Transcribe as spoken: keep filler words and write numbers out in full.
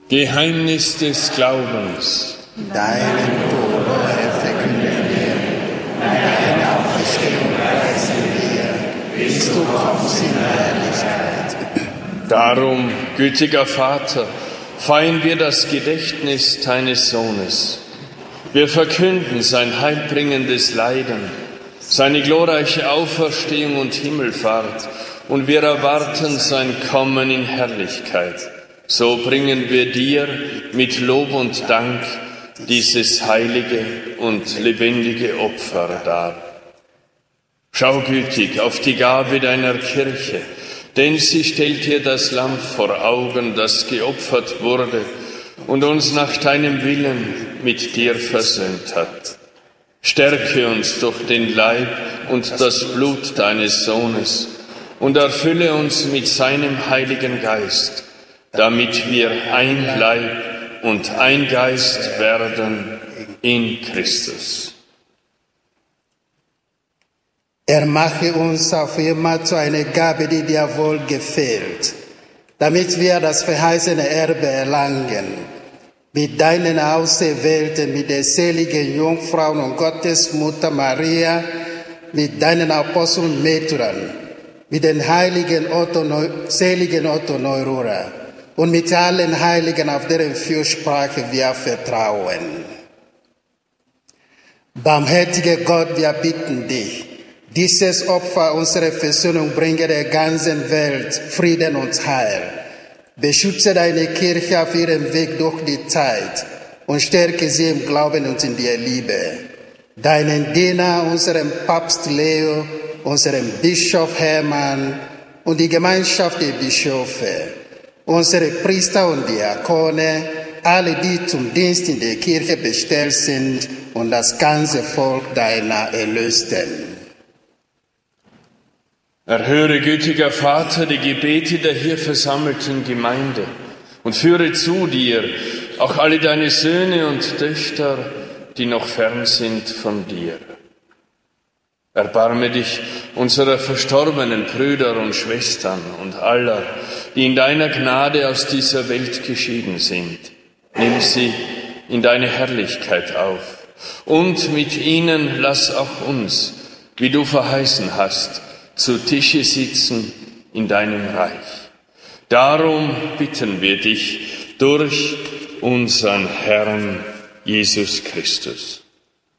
Geheimnis des Glaubens. Deinen Tod, o Herr, verkünden wir, deine Auferstehung preisen wir, bis du kommst in Herrlichkeit. Darum, gütiger Vater, feiern wir das Gedächtnis deines Sohnes. Wir verkünden sein heilbringendes Leiden, seine glorreiche Auferstehung und Himmelfahrt, und wir erwarten sein Kommen in Herrlichkeit. So bringen wir dir mit Lob und Dank dieses heilige und lebendige Opfer dar. Schau gütig auf die Gabe deiner Kirche, denn sie stellt dir das Lamm vor Augen, das geopfert wurde und uns nach deinem Willen mit dir versöhnt hat. Stärke uns durch den Leib und das Blut deines Sohnes und erfülle uns mit seinem Heiligen Geist, damit wir ein Leib und ein Geist werden in Christus. Er mache uns auf immer zu einer Gabe, die dir wohl gefällt, damit wir das verheißene Erbe erlangen, mit deinen Auserwählten, mit der seligen Jungfrau und Gottesmutter Maria, mit deinen Aposteln und Märtyrern, mit den heiligen Otto, seligen Otto Neurura und mit allen Heiligen, auf deren Fürsprache wir vertrauen. Barmherziger Gott, wir bitten dich, dieses Opfer unserer Versöhnung bringe der ganzen Welt Frieden und Heil. Beschütze deine Kirche auf ihrem Weg durch die Zeit und stärke sie im Glauben und in der Liebe. Deinen Diener, unseren Papst Leo, unseren Bischof Hermann und die Gemeinschaft der Bischöfe, unsere Priester und Diakone, alle, die zum Dienst in der Kirche bestellt sind, und das ganze Volk deiner Erlösten. Erhöre, gütiger Vater, die Gebete der hier versammelten Gemeinde und führe zu dir auch alle deine Söhne und Töchter, die noch fern sind von dir. Erbarme dich unserer verstorbenen Brüder und Schwestern und aller, die in deiner Gnade aus dieser Welt geschieden sind. Nimm sie in deine Herrlichkeit auf und mit ihnen lass auch uns, wie du verheißen hast, zu Tische sitzen in deinem Reich. Darum bitten wir dich durch unseren Herrn Jesus Christus.